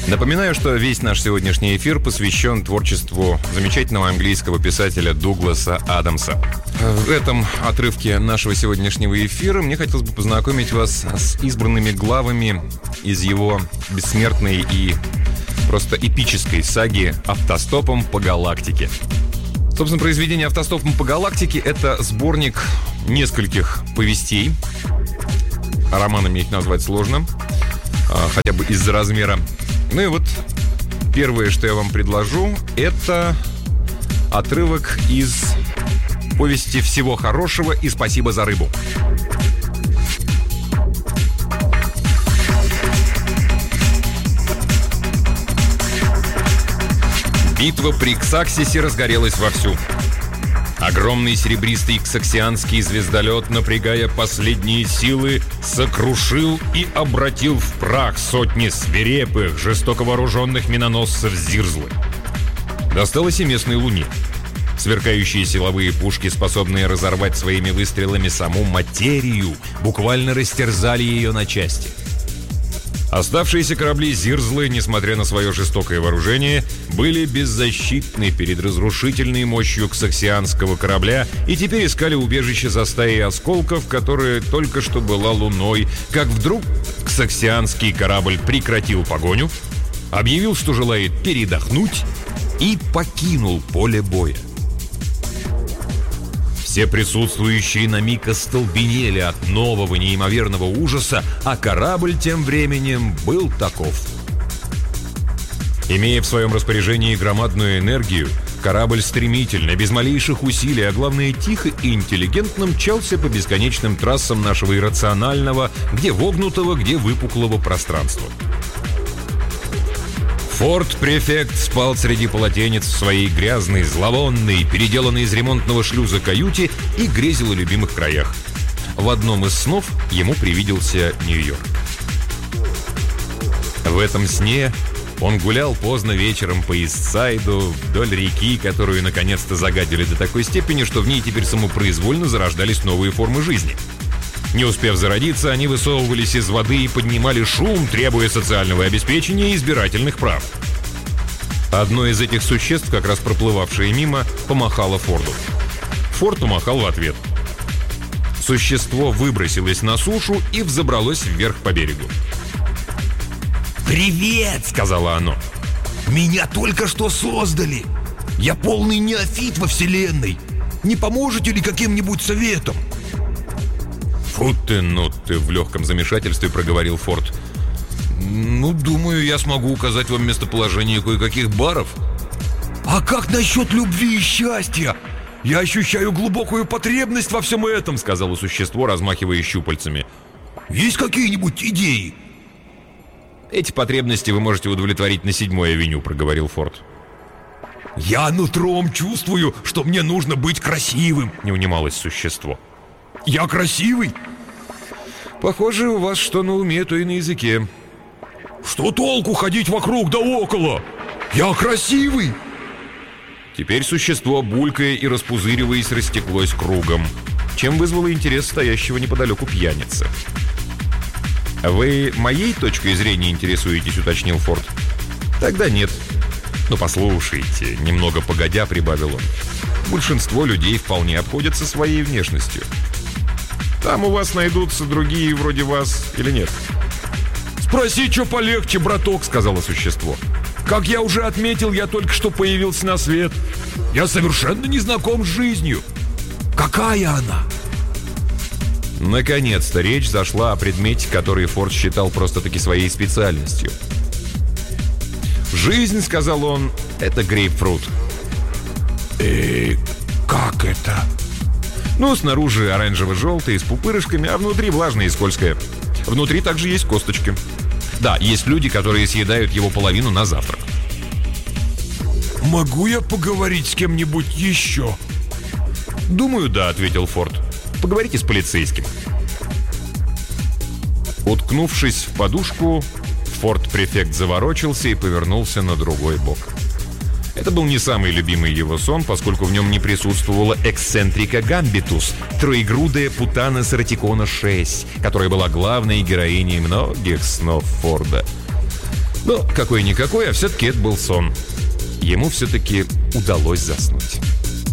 Напоминаю, что весь наш сегодняшний эфир посвящен творчеству замечательного английского писателя Дугласа Адамса. В этом отрывке нашего сегодняшнего эфира мне хотелось бы познакомить вас с избранными главами из его бессмертной и просто эпической саги «Автостопом по галактике». Собственно, произведение «Автостопом по галактике» — это сборник нескольких повестей. Романами их назвать сложно, хотя бы из-за размера. Ну и вот первое, что я вам предложу, это отрывок из повести «Всего хорошего и спасибо за рыбу». Битва при Ксаксисе разгорелась вовсю. Огромный серебристый ксаксианский звездолет, напрягая последние силы, сокрушил и обратил в прах сотни свирепых, жестоко вооруженных миноносцев Зирзлы. Досталось и местной Луне. Сверкающие силовые пушки, способные разорвать своими выстрелами саму материю, буквально растерзали ее на части. Оставшиеся корабли Зирзлы, несмотря на свое жестокое вооружение, были беззащитны перед разрушительной мощью ксаксианского корабля и теперь искали убежище за стаей осколков, которая только что была Луной, как вдруг ксаксианский корабль прекратил погоню, объявил, что желает передохнуть, и покинул поле боя. Все присутствующие на миг остолбенели от нового неимоверного ужаса, а корабль тем временем был таков. Имея в своем распоряжении громадную энергию, корабль стремительно, без малейших усилий, а главное тихо и интеллигентно мчался по бесконечным трассам нашего иррационального, где вогнутого, где выпуклого пространства. Форт-префект спал среди полотенец в своей грязной, зловонной, переделанной из ремонтного шлюза каюте и грезил о любимых краях. В одном из снов ему привиделся Нью-Йорк. В этом сне он гулял поздно вечером по Ист-Сайду, вдоль реки, которую наконец-то загадили до такой степени, что в ней теперь самопроизвольно зарождались новые формы жизни. Не успев зародиться, они высовывались из воды и поднимали шум, требуя социального обеспечения и избирательных прав. Одно из этих существ, как раз проплывавшее мимо, помахало Форду. Форд помахал в ответ. Существо выбросилось на сушу и взобралось вверх по берегу. «Привет!» — сказала оно. «Меня только что создали! Я полный неофит во вселенной! Не поможете ли каким-нибудь советом?» «Фу ты, ну ты!» — в легком замешательстве проговорил Форд. «Ну, думаю, я смогу указать вам местоположение кое-каких баров». «А как насчет любви и счастья? Я ощущаю глубокую потребность во всем этом», — сказало существо, размахивая щупальцами. «Есть какие-нибудь идеи?» «Эти потребности вы можете удовлетворить на 7-й авеню», — проговорил Форд. «Я нутром чувствую, что мне нужно быть красивым», — не унималось существо. «Я красивый?» «Похоже, у вас что на уме, то и на языке». «Что толку ходить вокруг да около? Я красивый!» Теперь существо, булькая и распузыриваясь, растеклось кругом, чем вызвало интерес стоящего неподалеку пьяницы. «Вы моей точкой зрения интересуетесь?» — уточнил Форд. «Тогда нет». «Ну, послушайте», — немного погодя прибавил он. «Большинство людей вполне обходятся своей внешностью. Там у вас найдутся другие вроде вас или нет?» «Спроси, что полегче, браток», — сказало существо. «Как я уже отметил, я только что появился на свет. Я совершенно не знаком с жизнью. Какая она?» Наконец-то речь зашла о предмете, который Форд считал просто-таки своей специальностью. «Жизнь, — сказал он, — это грейпфрут». Как это?» «Ну, снаружи оранжево-желтый, с пупырышками, а внутри влажное и скользкое. Внутри также есть косточки. Да, есть люди, которые съедают его половину на завтрак». «Могу я поговорить с кем-нибудь еще?» «Думаю, да», — ответил Форд. «Поговорите с полицейским». Уткнувшись в подушку, форт-префект заворочился и повернулся на другой бок. Это был не самый любимый его сон, поскольку в нем не присутствовала эксцентрика Гамбитус, троегрудая путана Саратикона 6, которая была главной героиней многих снов Форда. Но какой-никакой, а все-таки это был сон. Ему все-таки удалось заснуть.